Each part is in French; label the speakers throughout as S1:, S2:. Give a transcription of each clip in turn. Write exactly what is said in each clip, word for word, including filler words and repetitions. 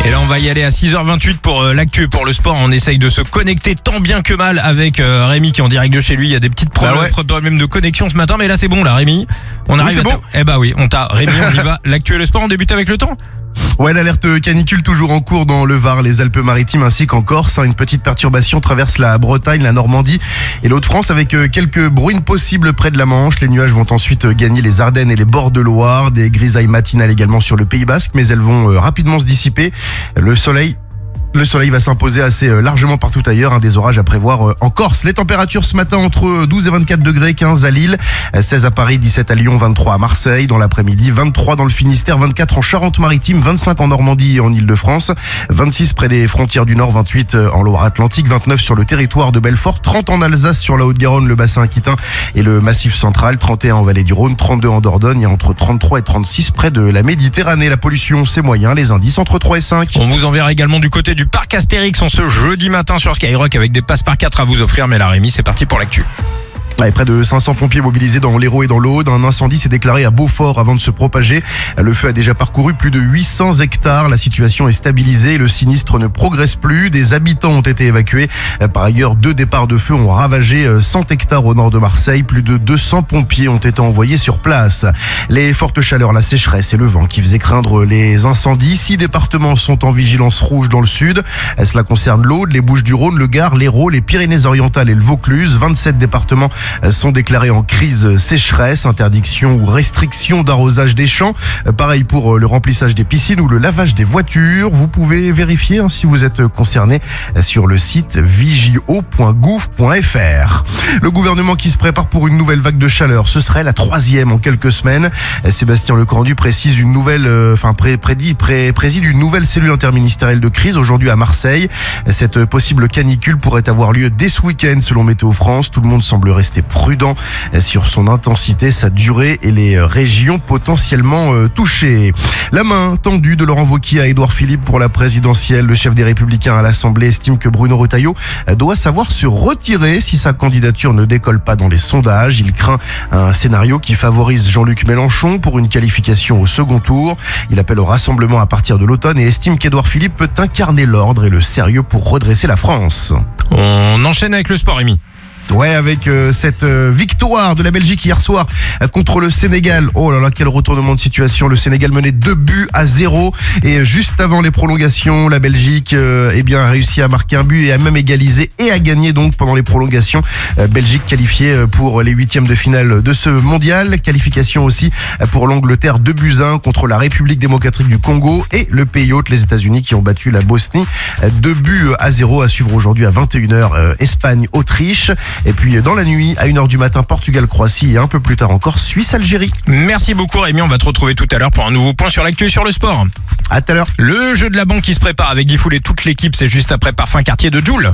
S1: Et là on va y aller à six heures vingt-huit pour euh, l'actu, pour le sport. On essaye de se connecter tant bien que mal avec euh, Rémi qui est en direct de chez lui. Il y a des petites problèmes,
S2: Bah ouais.
S1: problèmes de connexion ce matin, mais là c'est bon là Rémi. On
S2: Oui,
S1: arrive
S2: c'est
S1: à
S2: bon.
S1: t- Eh bah oui, on t'a Rémi, on y va. L'actu et le sport, on débute avec le temps.
S2: Ouais, l'alerte canicule toujours en cours dans le Var, les Alpes-Maritimes ainsi qu'en Corse. Une petite perturbation traverse la Bretagne, la Normandie et l'Hauts-de-France avec quelques bruines possibles près de la Manche. Les nuages vont ensuite gagner les Ardennes et les bords de Loire. Des grisailles matinales également sur le Pays Basque, mais elles vont rapidement se dissiper. Le soleil Le soleil va s'imposer assez largement partout ailleurs, hein, des orages à prévoir en Corse. Les températures ce matin entre douze et vingt-quatre degrés, quinze à Lille, seize à Paris, dix-sept à Lyon, vingt-trois à Marseille. Dans l'après-midi, vingt-trois dans le Finistère, vingt-quatre en Charente-Maritime, vingt-cinq en Normandie et en Île-de-France, vingt-six près des frontières du Nord, vingt-huit en Loire-Atlantique, vingt-neuf sur le territoire de Belfort, trente en Alsace, sur la Haute-Garonne, le bassin aquitain et le Massif central, trente et un en Vallée du Rhône, trente-deux en Dordogne et entre trente-trois et trente-six près de la Méditerranée. La pollution, c'est moyen, les indices entre trois et cinq.
S1: On vous enverra également du côté du parc Astérix en ce jeudi matin sur Skyrock avec des passes par quatre à vous offrir. Mais là Rémi, c'est parti pour l'actu.
S2: Ouais, près de cinq cents pompiers mobilisés dans l'Hérault et dans l'Aude. Un incendie s'est déclaré à Beaufort avant de se propager. Le feu a déjà parcouru plus de huit cents hectares. La situation est stabilisée. Le sinistre ne progresse plus. Des habitants ont été évacués. Par ailleurs, deux départs de feu ont ravagé cent hectares au nord de Marseille. Plus de deux cents pompiers ont été envoyés sur place. Les fortes chaleurs, la sécheresse et le vent qui faisaient craindre les incendies. Six départements sont en vigilance rouge dans le sud. Cela concerne l'Aude, les Bouches-du-Rhône, le Gard, l'Hérault, les Pyrénées-Orientales et le Vaucluse. vingt-sept départements sont déclarés en crise sécheresse, interdiction ou restriction d'arrosage des champs. Pareil pour le remplissage des piscines ou le lavage des voitures. Vous pouvez vérifier hein, si vous êtes concerné sur le site vigio point gouv point fr. Le gouvernement qui se prépare pour une nouvelle vague de chaleur, ce serait la troisième en quelques semaines. Sébastien Lecornu précise une nouvelle, euh, enfin pré, prédit, pré, préside une nouvelle cellule interministérielle de crise aujourd'hui à Marseille. Cette possible canicule pourrait avoir lieu dès ce week-end selon Météo France. Tout le monde semble rester prudent sur son intensité, sa durée et les régions potentiellement touchées. La main tendue de Laurent Wauquiez à Édouard Philippe pour la présidentielle. Le chef des Républicains à l'Assemblée estime que Bruno Retailleau doit savoir se retirer si sa candidature ne décolle pas dans les sondages. Il craint un scénario qui favorise Jean-Luc Mélenchon pour une qualification au second tour. Il appelle au rassemblement à partir de l'automne et estime qu'Édouard Philippe peut incarner l'ordre et le sérieux pour redresser la France.
S1: On enchaîne avec le sport Rémi.
S2: Ouais, avec euh, cette euh, victoire de la Belgique hier soir euh, contre le Sénégal. Oh là là, quel retournement de situation. Le Sénégal menait deux buts à zéro et euh, juste avant les prolongations, la Belgique euh, eh bien, a réussi à marquer un but et a même égalisé et a gagné donc pendant les prolongations. Euh, Belgique qualifiée pour les huitièmes de finale de ce mondial. Qualification aussi pour l'Angleterre, deux buts à un contre la République démocratique du Congo et le pays hôte, les États-Unis, qui ont battu la Bosnie. deux buts à zéro à suivre aujourd'hui à vingt et une heures, euh, Espagne-Autriche. Et puis dans la nuit, à une heure du matin, Portugal-Croatie et un peu plus tard encore, Suisse-Algérie.
S1: Merci beaucoup Rémi, on va te retrouver tout à l'heure pour un nouveau point sur l'actu et sur le sport.
S2: À tout à l'heure.
S1: Le jeu de la banque qui se prépare avec Diffoul et toute l'équipe, c'est juste après Parfum Quartier de Joule.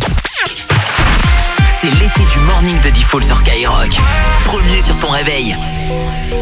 S3: C'est l'été du morning de Diffoul sur Skyrock. Premier sur ton réveil.